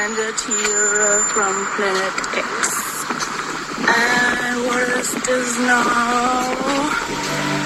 landed here from Planet X. And what is this now?